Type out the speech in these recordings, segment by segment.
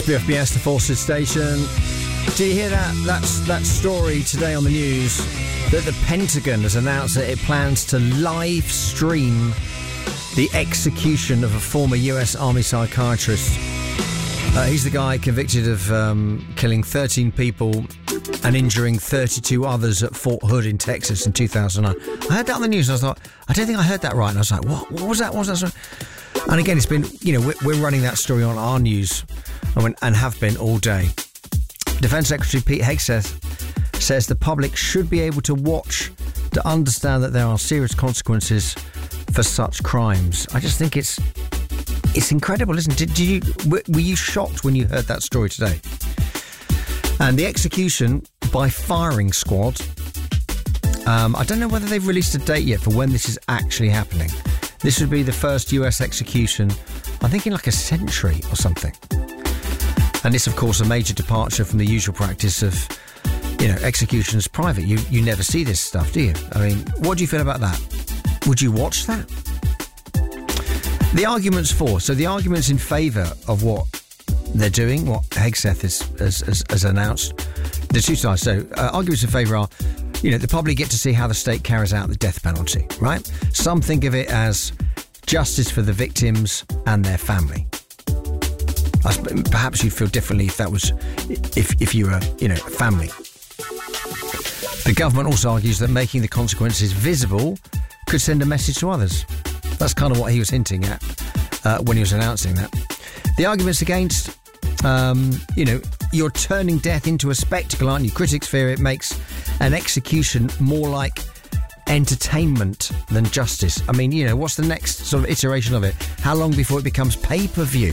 WFBS, the Forces Station. Did you hear that story today on the news that the Pentagon has announced that it plans to live stream the execution of a former US Army psychiatrist? He's the guy convicted of killing 13 people and injuring 32 others at Fort Hood in Texas in 2009. I heard that on the news and I thought, I don't think I heard that right. And I was like, what was that? What was that? And again, it's been, we're running that story on our news and have been all day. Defence Secretary Pete Hegseth says the public should be able to watch to understand that there are serious consequences for such crimes. I just think it's incredible, isn't it? Were you shocked when you heard that story today? And the execution by firing squad. I don't know whether they've released a date yet for when this is actually happening. This would be the first US execution, I think, in like a century or something. And this, of course, a major departure from the usual practice of, executions private. You never see this stuff, do you? I mean, what do you feel about that? Would you watch that? The arguments in favour of what they're doing, what Hegseth has announced, the two sides. So arguments in favour are, the public get to see how the state carries out the death penalty, right? Some think of it as justice for the victims and their family. Perhaps you'd feel differently if that was, if you were, a family. The government also argues that making the consequences visible could send a message to others. That's kind of what he was hinting at when he was announcing that. The arguments against, you're turning death into a spectacle, aren't you? Critics fear it makes an execution more like entertainment than justice. I mean, what's the next sort of iteration of it? How long before it becomes pay-per-view?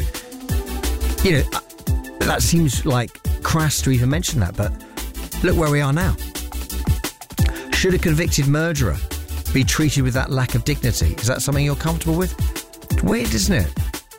That seems like crass to even mention that, but look where we are now. Should a convicted murderer be treated with that lack of dignity? Is that something you're comfortable with? It's weird, isn't it?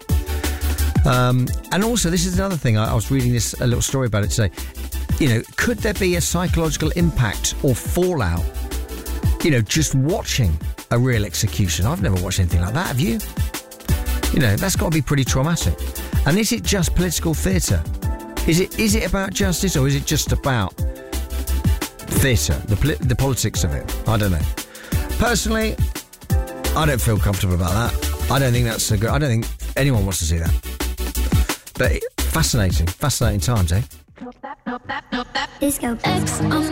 And also, this is another thing. I was reading a little story about it today. Could there be a psychological impact or fallout, just watching a real execution? I've never watched anything like that. Have you? That's got to be pretty traumatic. And is it just political theatre? Is it about justice, or is it just about theatre, the politics of it? I don't know. Personally, I don't feel comfortable about that. I don't think that's I don't think anyone wants to see that. But fascinating times, eh? Disco X on